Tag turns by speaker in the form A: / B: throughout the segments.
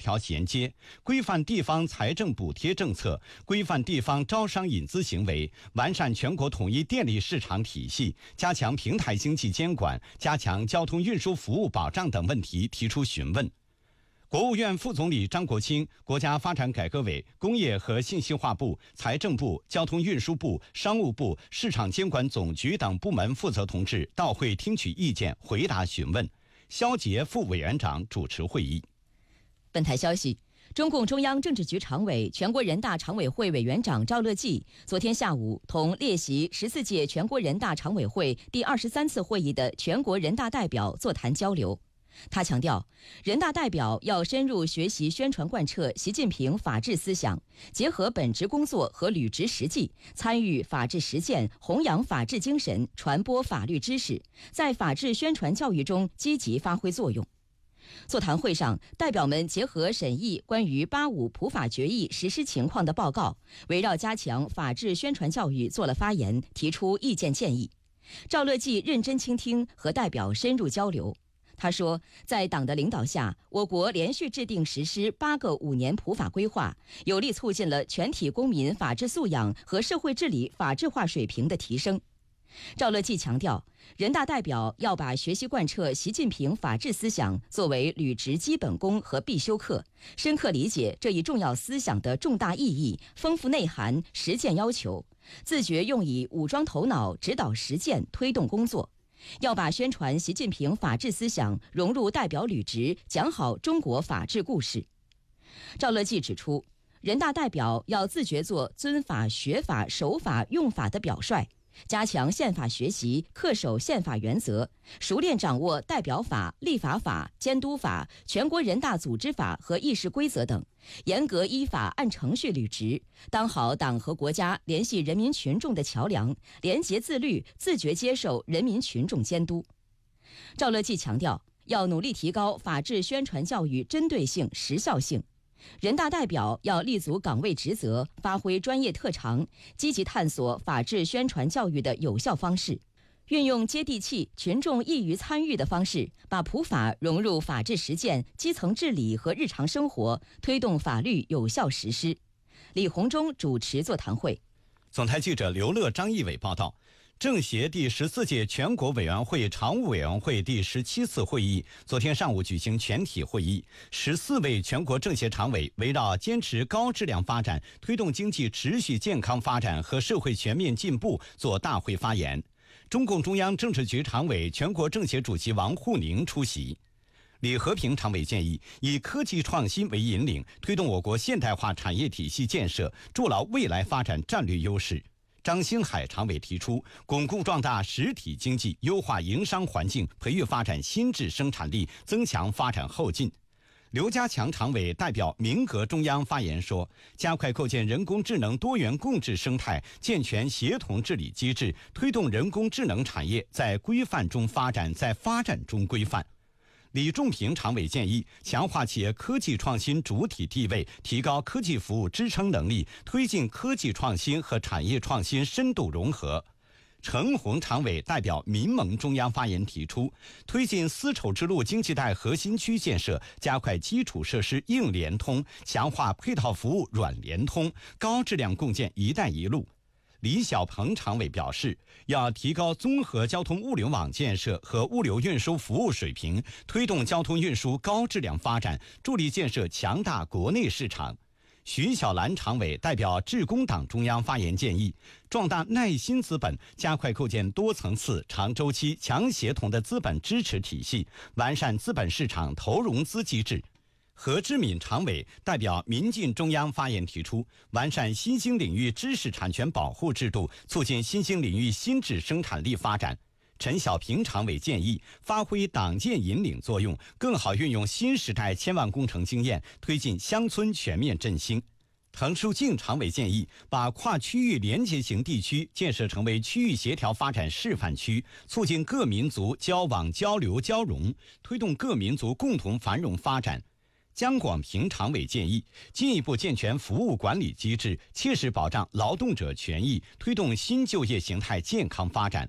A: 调衔接，规范地方财政补贴政策，规范地方招商引资行为，完善全国统一电力市场体系，加强平台经济监管，加强交通运输服务保障等问题提出询问。国务院副总理张国清、国家发展改革委、工业和信息化部、财政部、交通运输部、商务部、市场监管总局等部门负责同志到会听取意见，回答询问。肖捷副委员长主持会议。
B: 本台消息，中共中央政治局常委、全国人大常委会委员长赵乐际昨天下午同列席14届全国人大常委会第23次会议的全国人大代表座谈交流。他强调，人大代表要深入学习宣传贯彻习近平法治思想，结合本职工作和履职实际，参与法治实践，弘扬法治精神，传播法律知识，在法治宣传教育中积极发挥作用。座谈会上，代表们结合审议关于85普法决议实施情况的报告，围绕加强法治宣传教育做了发言，提出意见建议。赵乐际认真倾听，和代表深入交流。他说，在党的领导下，我国连续制定实施8个5年普法规划，有力促进了全体公民法治素养和社会治理法治化水平的提升。赵乐际强调，人大代表要把学习贯彻习近平法治思想作为履职基本功和必修课，深刻理解这一重要思想的重大意义、丰富内涵、实践要求，自觉用以武装头脑，指导实践，推动工作。要把宣传习近平法治思想融入代表履职，讲好中国法治故事。赵乐际指出，人大代表要自觉做尊法、学法、守法、用法的表率，加强宪法学习，恪守宪法原则，熟练掌握代表法、立法法、监督法、全国人大组织法和议事规则等，严格依法按程序履职，当好党和国家联系人民群众的桥梁，廉洁自律，自觉接受人民群众监督。赵乐际强调，要努力提高法治宣传教育针对性、时效性。人大代表要立足岗位职责，发挥专业特长，积极探索法治宣传教育的有效方式，运用接地气、群众易于参与的方式，把普法融入法治实践、基层治理和日常生活，推动法律有效实施。李鸿忠主持座谈会。
A: 总台记者刘乐、张义伟报道。政协第14届全国委员会常务委员会第17次会议昨天上午举行全体会议，14位全国政协常委围绕坚持高质量发展、推动经济持续健康发展和社会全面进步作大会发言。中共中央政治局常委、全国政协主席王沪宁出席。李和平常委建议，以科技创新为引领，推动我国现代化产业体系建设，筑牢未来发展战略优势。张兴海常委提出，巩固壮大实体经济，优化营商环境，培育发展新质生产力，增强发展后劲。刘家强常委代表民革中央发言说，加快构建人工智能多元共治生态，健全协同治理机制，推动人工智能产业在规范中发展，在发展中规范。李仲平常委建议，强化企业科技创新主体地位，提高科技服务支撑能力，推进科技创新和产业创新深度融合。程红常委代表民盟中央发言提出，推进丝绸之路经济带核心区建设，加快基础设施硬联通，强化配套服务软联通，高质量共建“一带一路”。李小鹏常委表示，要提高综合交通物流网建设和物流运输服务水平，推动交通运输高质量发展，助力建设强大国内市场。徐小兰常委代表致公党中央发言建议，壮大耐心资本，加快构建多层次、长周期、强协同的资本支持体系，完善资本市场投融资机制。何志敏常委代表民进中央发言提出，完善新兴领域知识产权保护制度，促进新兴领域新质生产力发展。陈小平常委建议，发挥党建引领作用，更好运用新时代千万工程经验，推进乡村全面振兴。滕树静常委建议，把跨区域连结型地区建设成为区域协调发展示范区，促进各民族交往交流交融，推动各民族共同繁荣发展。江广平常委建议，进一步健全服务管理机制，切实保障劳动者权益，推动新就业形态健康发展。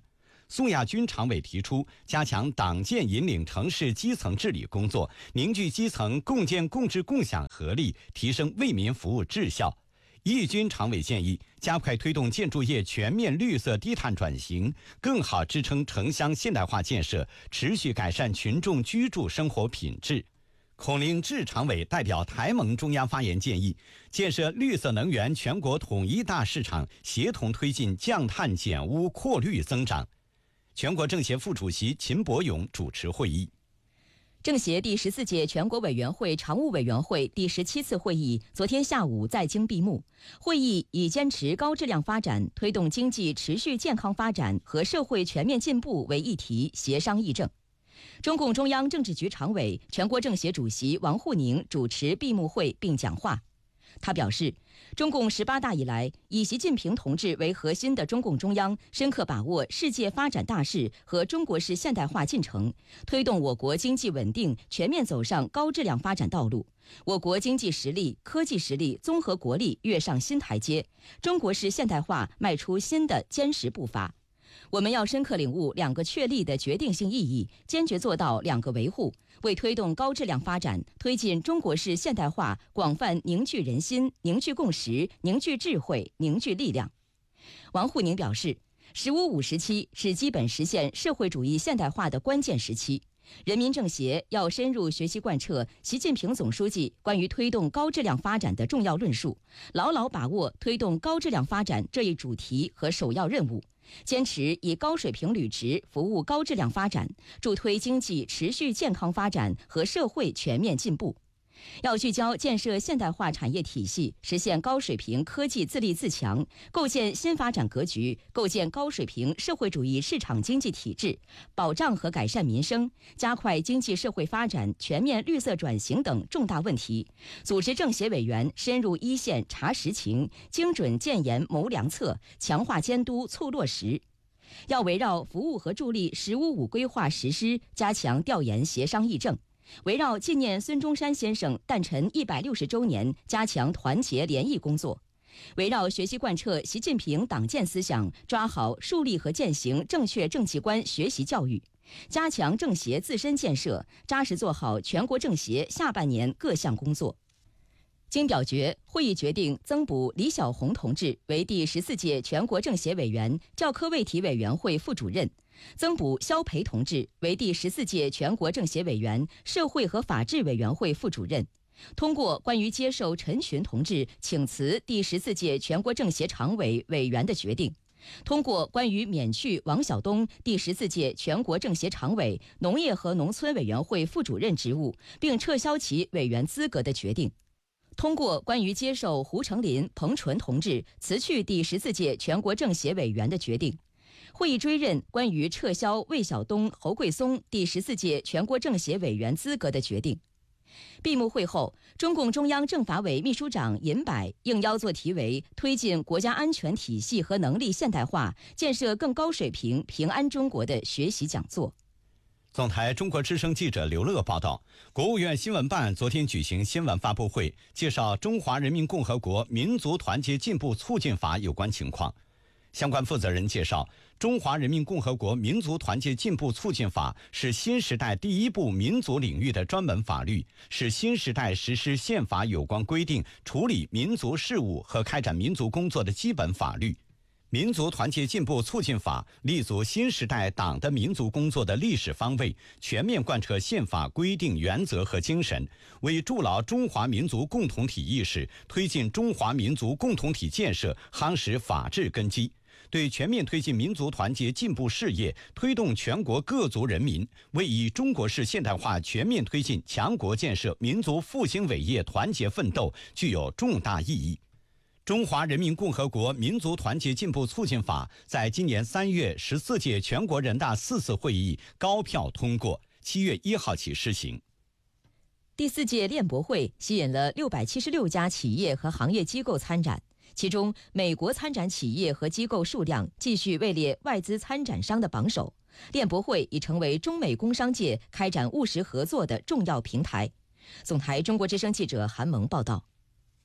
A: 宋亚军常委提出，加强党建引领城市基层治理工作，凝聚基层共建共治共享合力，提升为民服务质效。易军常委建议，加快推动建筑业全面绿色低碳转型，更好支撑城乡现代化建设，持续改善群众居住生活品质。孔令志常委代表台盟中央发言建议，建设绿色能源全国统一大市场，协同推进降碳减污扩绿增长。全国政协副主席秦伯勇主持会议。
B: 政协第14届全国委员会常务委员会第17次会议昨天下午在京闭幕。会议以坚持高质量发展、推动经济持续健康发展和社会全面进步为议题协商议政。中共中央政治局常委、全国政协主席王沪宁主持闭幕会并讲话。他表示，中共18大以来，以习近平同志为核心的中共中央深刻把握世界发展大势和中国式现代化进程，推动我国经济稳定全面走上高质量发展道路，我国经济实力、科技实力、综合国力跃上新台阶，中国式现代化迈出新的坚实步伐。我们要深刻领悟2个确立的决定性意义，坚决做到2个维护，为推动高质量发展、推进中国式现代化广泛凝聚人心、凝聚共识、凝聚智慧、凝聚力量。王沪宁表示，“15+5”时期是基本实现社会主义现代化的关键时期。人民政协要深入学习贯彻习近平总书记关于推动高质量发展的重要论述，牢牢把握推动高质量发展这一主题和首要任务，坚持以高水平履职服务高质量发展，助推经济持续健康发展和社会全面进步。要聚焦建设现代化产业体系，实现高水平科技自立自强，构建新发展格局，构建高水平社会主义市场经济体制，保障和改善民生，加快经济社会发展、全面绿色转型等重大问题，组织政协委员深入一线查实情，精准建言谋良策，强化监督促落实。要围绕服务和助力“15+5”规划实施，加强调研协商议政。围绕纪念孙中山先生诞辰160周年，加强团结联谊工作；围绕学习贯彻习近平党建思想，抓好树立和践行正确政绩观学习教育，加强政协自身建设，扎实做好全国政协下半年各项工作。经表决，会议决定增补李小红同志为第14届全国政协委员、教科卫体委员会副主任，增补肖培同志为第14届全国政协委员、社会和法制委员会副主任。通过关于接受陈群同志请辞第14届全国政协常委委员的决定。通过关于免去王晓东第14届全国政协常委、农业和农村委员会副主任职务，并撤销其委员资格的决定。通过关于接受胡成林、彭纯同志辞去第14届全国政协委员的决定。会议追认关于撤销魏晓东、侯桂松第14届全国政协委员资格的决定。闭幕会后，中共中央政法委秘书长尹柏应邀作题为“推进国家安全体系和能力现代化，建设更高水平平安中国”的学习讲座。
A: 总台中国之声记者刘乐报道，国务院新闻办昨天举行新闻发布会，介绍《中华人民共和国民族团结进步促进法》有关情况。相关负责人介绍，《中华人民共和国民族团结进步促进法》是新时代第一部民族领域的专门法律，是新时代实施宪法有关规定、处理民族事务和开展民族工作的基本法律。民族团结进步促进法立足新时代党的民族工作的历史方位，全面贯彻宪法规定原则和精神，为筑牢中华民族共同体意识，推进中华民族共同体建设夯实法治根基，对全面推进民族团结进步事业，推动全国各族人民为以中国式现代化全面推进强国建设民族复兴伟业团结奋斗具有重大意义。中华人民共和国民族团结进步促进法在今年3月14届全国人大4次会议高票通过，7月1号起施行。
B: 第4届链博会吸引了676家企业和行业机构参展，其中美国参展企业和机构数量继续位列外资参展商的榜首。链博会已成为中美工商界开展务实合作的重要平台。总台中国之声记者韩萌报道。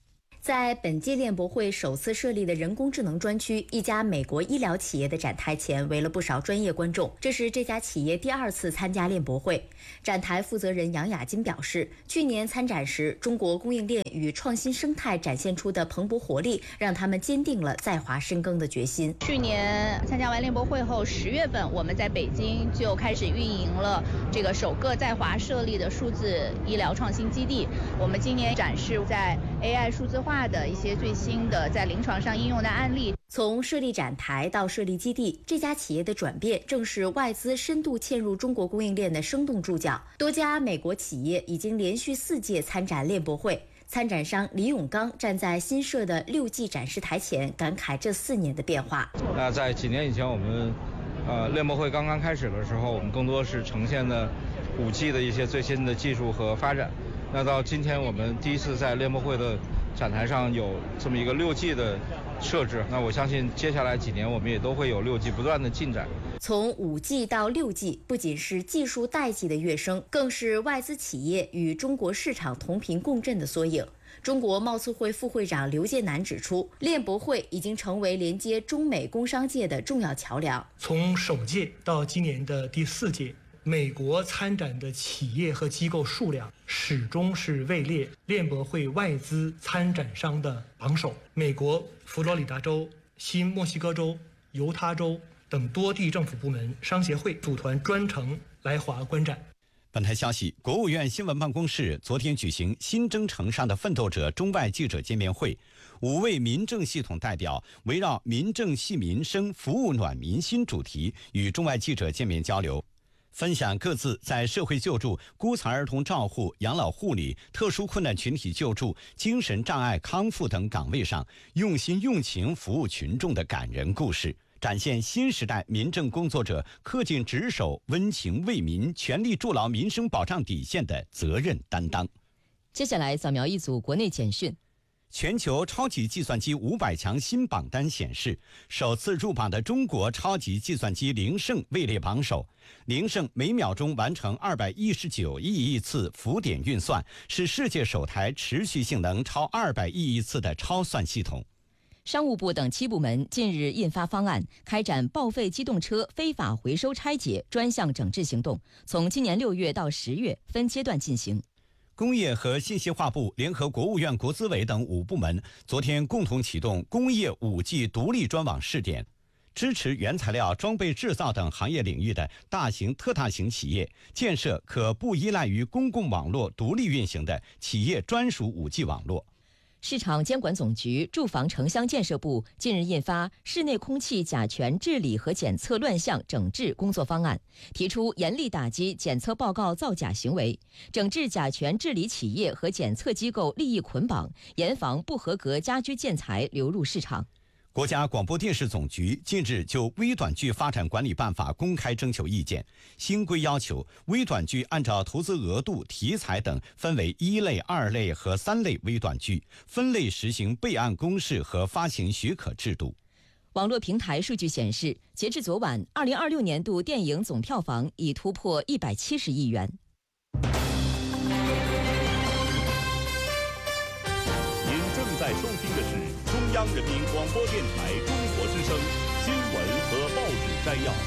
C: 在本届链博会首次设立的人工智能专区，一家美国医疗企业的展台前围了不少专业观众。这是这家企业第2次参加链博会。展台负责人杨雅金表示，去年参展时，中国供应链与创新生态展现出的蓬勃活力，让他们坚定了在华深耕的决心。
D: 去年参加完链博会后，10月份我们在北京就开始运营了这个首个在华设立的数字医疗创新基地。我们今年展示在 AI 数字化的一些最新的在临床上应用的案例。
C: 从设立展台到设立基地，这家企业的转变正是外资深度嵌入中国供应链的生动注脚。多家美国企业已经连续4届参展链博会。参展商李永刚站在新设的6G 展示台前，感慨这4年的变化。
E: 那在几年以前，我们链博会刚刚开始的时候，我们更多是呈现的5G 的一些最新的技术和发展。那到今天，我们第一次在链博会的展台上有这么一个6G 的设置，那我相信接下来几年我们也都会有6G 不断的进展。
C: 从5G 到6G，不仅是技术代际的跃升，更是外资企业与中国市场同频共振的缩影。中国贸促会副会长刘建南指出，链博会已经成为连接中美工商界的重要桥梁。
F: 从首届到今年的第4届，美国参展的企业和机构数量始终是位列链博会外资参展商的榜首。美国佛罗里达州、新墨西哥州、犹他州等多地政府部门、商协会组团专程来华观展。
A: 本台消息，国务院新闻办公室昨天举行新征程上的奋斗者中外记者见面会，5位民政系统代表围绕民政系民生、服务暖民心主题与中外记者见面交流，分享各自在社会救助、孤残儿童照护、养老护理、特殊困难群体救助、精神障碍康复等岗位上用心用情服务群众的感人故事，展现新时代民政工作者恪尽职守、温情为民、全力筑牢民生保障底线的责任担当。
B: 接下来扫描一组国内简讯。
A: 全球超级计算机500强新榜单显示，首次入榜的中国超级计算机灵胜位列榜首。灵胜每秒钟完成219亿次浮点运算，是世界首台持续性能超200亿次的超算系统。
B: 商务部等7部门近日印发方案，开展报废机动车非法回收拆解专项整治行动，从今年6月到10月分阶段进行。
A: 工业和信息化部联合国务院国资委等5部门昨天共同启动工业5G 独立专网试点，支持原材料、装备制造等行业领域的大型、特大型企业建设可不依赖于公共网络独立运行的企业专属5G 网络。
B: 市场监管总局住房城乡建设部近日印发《室内空气甲醛治理和检测乱象整治工作方案》，提出严厉打击检测报告造假行为，整治甲醛治理企业和检测机构利益捆绑，严防不合格家居建材流入市场。
A: 国家广播电视总局近日就微短剧发展管理办法公开征求意见，新规要求微短剧按照投资额度、题材等分为1类、2类和3类微短剧，分类实行备案公示和发行许可制度。
B: 网络平台数据显示，截至昨晚，2026年度电影总票房已突破170亿元。
G: 您正在收听的是中央人民广播电台中国之声新闻和报纸摘要。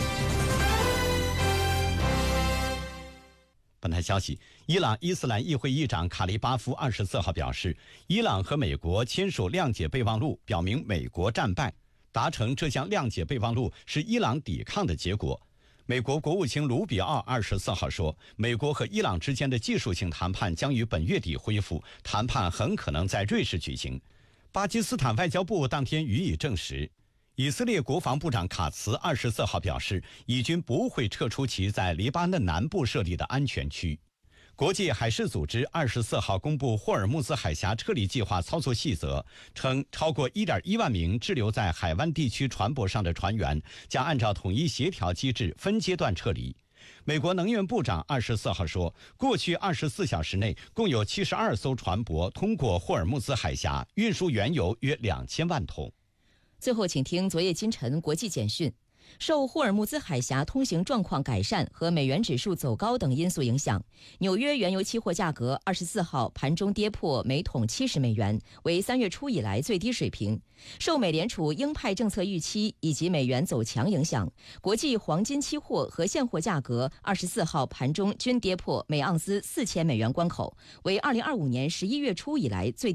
A: 本台消息，伊朗伊斯兰议会议长卡利巴夫24号表示，伊朗和美国签署谅解备忘录，表明美国战败。达成这项谅解备忘录是伊朗抵抗的结果。美国国务卿卢比奥24号说，美国和伊朗之间的技术性谈判将于本月底恢复，谈判很可能在瑞士举行。巴基斯坦外交部当天予以证实。以色列国防部长卡茨24号表示，以军不会撤出其在黎巴嫩南部设立的安全区。国际海事组织24号公布霍尔木兹海峡撤离计划操作细则，称超过1.1万名滞留在海湾地区船舶上的船员将按照统一协调机制分阶段撤离。美国能源部长24号说，过去24小时内共有72艘船舶通过霍尔木兹海峡，运输原油约2000万桶。
B: 最后，请听昨夜今晨国际简讯。 受霍尔木兹海峡通行状况改善和美元指数走高等因素影响，纽约原油期货价格24号盘中跌破每桶70美元，为3月初以来最低水平。受美联储鹰派政策预期以及美元走强影响，国际黄金期货和现货价格24号盘中均跌破每盎司4000美元关口，为2025年11月初以来最